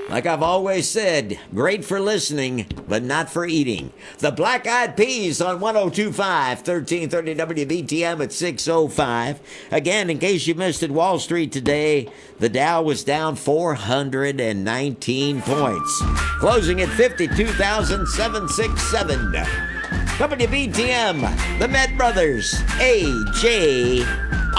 Like I've always said, great for listening, but not for eating. The Black Eyed Peas on 1025, 1330 WBTM at 6:05. Again, in case you missed it, Wall Street today, the Dow was down 419 points, closing at 52,767. WBTM, the Met Brothers, AJ